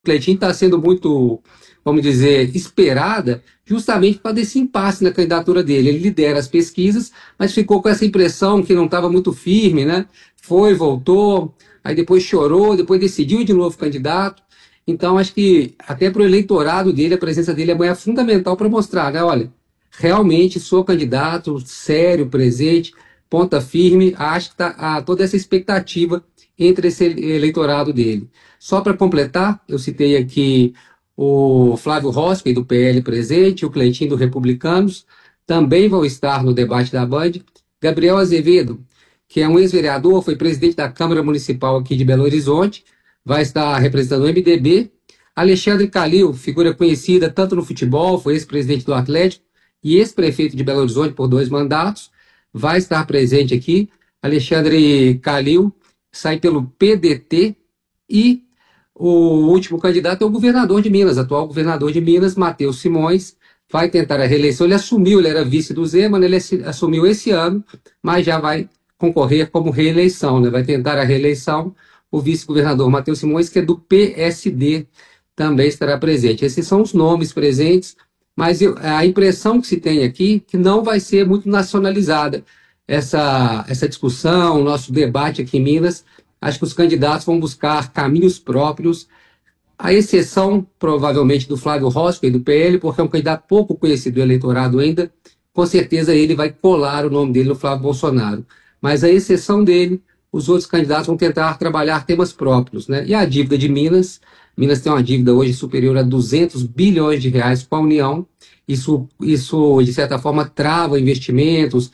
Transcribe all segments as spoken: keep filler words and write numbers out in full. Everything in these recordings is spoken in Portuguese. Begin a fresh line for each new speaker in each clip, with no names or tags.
Cleitinho está sendo muito, vamos dizer, esperada, justamente para desse impasse na candidatura dele. Ele lidera as pesquisas, mas ficou com essa impressão que não estava muito firme, né? Foi, voltou, aí depois chorou, depois decidiu de novo candidato. Então, acho que até para o eleitorado dele, a presença dele é fundamental para mostrar, né? Olha, realmente sou candidato, sério, presente, ponta firme. Acho que está toda essa expectativa entre esse eleitorado dele. Só para completar, eu citei aqui o Flávio Rossi, do P L presente, o Cleitinho do Republicanos, também vão estar no debate da Band. Gabriel Azevedo, que é um ex-vereador, foi presidente da Câmara Municipal aqui de Belo Horizonte, vai estar representando o M D B. Alexandre Calil, figura conhecida tanto no futebol, foi ex-presidente do Atlético e ex-prefeito de Belo Horizonte por dois mandatos, vai estar presente aqui. Alexandre Calil sai pelo P D T e o último candidato é o governador de Minas, atual governador de Minas, Matheus Simões, vai tentar a reeleição. Ele assumiu, ele era vice do Zema, ele assumiu esse ano, mas já vai concorrer como reeleição, né? Vai tentar a reeleição. O vice-governador Matheus Simões, que é do P S D, também estará presente. Esses são os nomes presentes, mas eu, a impressão que se tem aqui que não vai ser muito nacionalizada essa, essa discussão, o nosso debate aqui em Minas. Acho que os candidatos vão buscar caminhos próprios, à exceção, provavelmente, do Flávio Rossi, do P L, porque é um candidato pouco conhecido do eleitorado ainda. Com certeza ele vai colar o nome dele no Flávio Bolsonaro. Mas, à exceção dele, os outros candidatos vão tentar trabalhar temas próprios, né? E a dívida de Minas, Minas tem uma dívida hoje superior a duzentos bilhões de reais com a União. Isso, isso de certa forma, trava investimentos,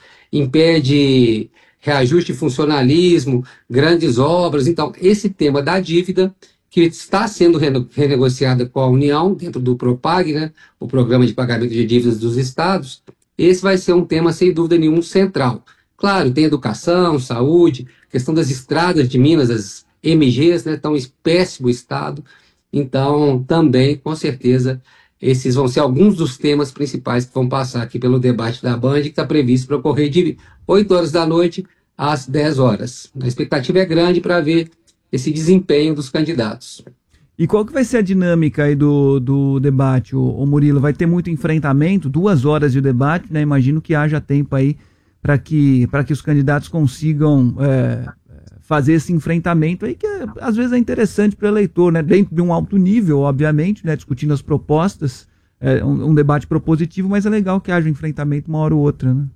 impede reajuste de funcionalismo, grandes obras. Então, esse tema da dívida, que está sendo renegociada com a União, dentro do PROPAG, né? O Programa de Pagamento de Dívidas dos Estados, esse vai ser um tema, sem dúvida nenhuma, central. Claro, tem educação, saúde, questão das estradas de Minas, as M Gs, né, estão em péssimo estado. Então, também, com certeza, esses vão ser alguns dos temas principais que vão passar aqui pelo debate da Band, que está previsto para ocorrer de oito horas da noite às dez horas. A expectativa é grande para ver esse desempenho dos candidatos.
E qual que vai ser a dinâmica aí do, do debate, o, o Murilo? Vai ter muito enfrentamento, duas horas de debate, né? Imagino que haja tempo aí para que, para que os candidatos consigam é, fazer esse enfrentamento aí, que é, às vezes é interessante para o eleitor, né? Dentro de um alto nível, obviamente, né? Discutindo as propostas, é, um, um debate propositivo, mas é legal que haja um enfrentamento uma hora ou outra, né?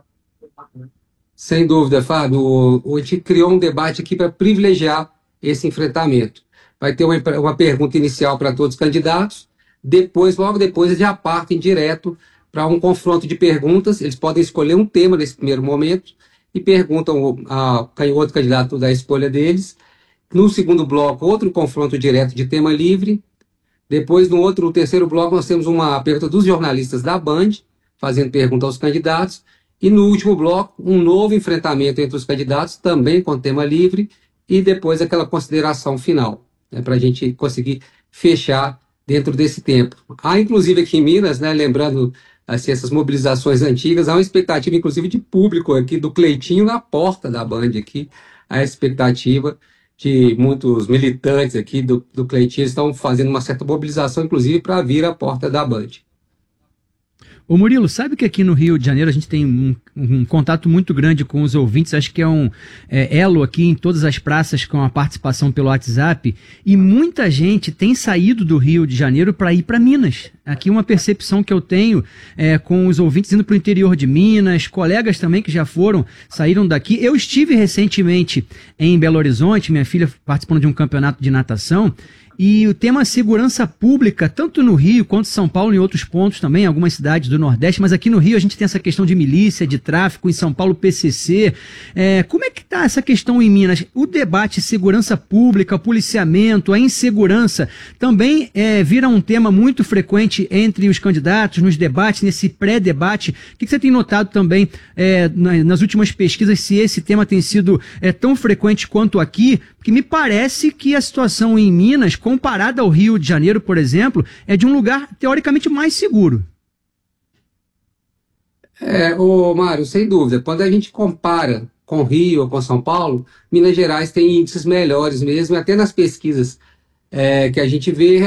Sem dúvida, Fábio. A gente criou um debate aqui para privilegiar esse enfrentamento. Vai ter uma, uma pergunta inicial para todos os candidatos, depois, logo depois, eles já partem direto para um confronto de perguntas. Eles podem escolher um tema nesse primeiro momento e perguntam ao outro candidato da escolha deles. No segundo bloco, outro confronto direto de tema livre. Depois, no outro, no terceiro bloco, nós temos uma pergunta dos jornalistas da Band, fazendo pergunta aos candidatos. E no último bloco, um novo enfrentamento entre os candidatos, também com tema livre, e depois aquela consideração final, né, para a gente conseguir fechar dentro desse tempo. Há, inclusive, aqui em Minas, né, lembrando assim, essas mobilizações antigas, há uma expectativa, inclusive, de público aqui, do Cleitinho na porta da Band aqui, a expectativa de muitos militantes aqui do, do Cleitinho estão fazendo uma certa mobilização, inclusive, para vir à porta da Band.
Ô Murilo, sabe que aqui no Rio de Janeiro a gente tem um, um contato muito grande com os ouvintes, acho que é um é, elo aqui em todas as praças com a participação pelo WhatsApp, e muita gente tem saído do Rio de Janeiro para ir para Minas. Aqui uma percepção que eu tenho é, com os ouvintes indo para o interior de Minas, colegas também que já foram, saíram daqui. Eu estive recentemente em Belo Horizonte, minha filha participando de um campeonato de natação, e o tema segurança pública, tanto no Rio quanto em São Paulo e em outros pontos também, algumas cidades do Nordeste, mas aqui no Rio a gente tem essa questão de milícia, de tráfico, em São Paulo P C C. É, como é que está essa questão em Minas? O debate segurança pública, policiamento, a insegurança, também é, vira um tema muito frequente entre os candidatos, nos debates, nesse pré-debate. O que você tem notado também é, nas últimas pesquisas, se esse tema tem sido é, tão frequente quanto aqui? Porque me parece que a situação em Minas, comparada ao Rio de Janeiro, por exemplo, é de um lugar teoricamente mais seguro.
É, ô Mário, sem dúvida. Quando a gente compara com Rio ou com São Paulo, Minas Gerais tem índices melhores mesmo, até nas pesquisas é, que a gente vê